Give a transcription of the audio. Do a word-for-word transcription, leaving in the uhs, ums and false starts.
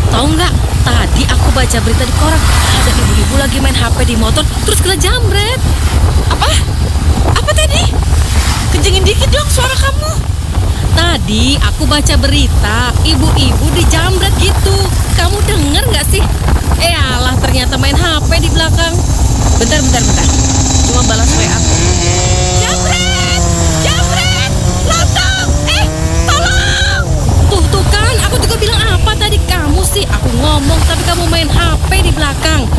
Tahu nggak? Tadi aku baca berita di koran, ada ibu-ibu lagi main H P di motor, terus kena jambret. Apa? Apa tadi? Kencengin dikit dong suara kamu. Tadi aku baca berita, ibu-ibu dijambret gitu. Kamu denger nggak sih? Eh alah, ternyata main H P di belakang. Bentar, bentar, bentar. Cuma balas W A aku. Jambret! Jambret! Lontong! Eh, tolong! Tuh, tuh kan, aku juga bilang apa tadi kamu sih? Aku ngomong tapi kamu main H P di belakang.